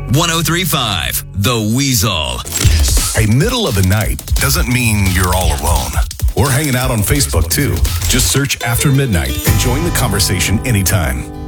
1035 The Weasel. Hey, middle of the night doesn't mean you're all alone. We're hanging out on Facebook too. Just search After Midnight and join the conversation anytime.